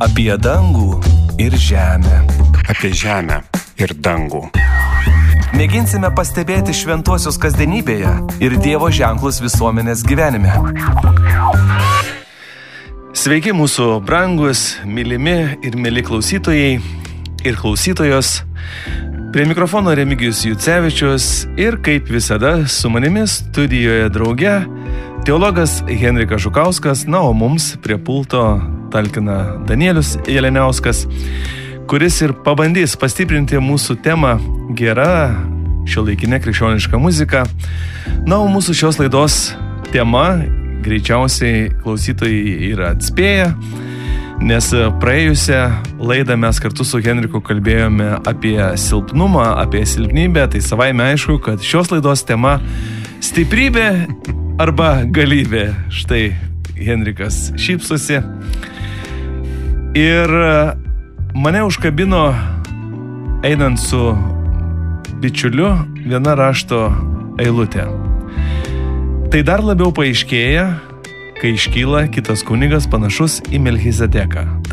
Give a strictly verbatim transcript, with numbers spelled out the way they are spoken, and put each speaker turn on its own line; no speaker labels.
Apie dangų ir žemę.
Apie žemę ir dangų.
Mėginsime pastebėti šventuosius kasdienybėje ir Dievo ženklus visuomenės gyvenime. Sveiki mūsų brangus, mylimi ir myli klausytojai ir klausytojos. Prie mikrofono Remigijus Jucevičius ir kaip visada su manimi studijoje drauge teologas Henrikas Žukauskas, na, o mums prie pulto talkina Danielius Jeleniauskas, kuris ir pabandys pastiprinti mūsų temą gera šiuolaikinė krikščioniška muzika. Na, o mūsų šios laidos tema greičiausiai klausytojai yra atspėję, nes praėjusią laidą mes kartu su Henriku kalbėjome apie silpnumą, apie silpnybę, tai savaime aišku, kad šios laidos tema stiprybė arba galybė. Štai Henrikas šypsosi. Ir mane užkabino, einant su bičiuliu, viena rašto eilutė. Tai dar labiau paaiškėja, kai iškyla kitas kunigas panašus į Melchizedeką.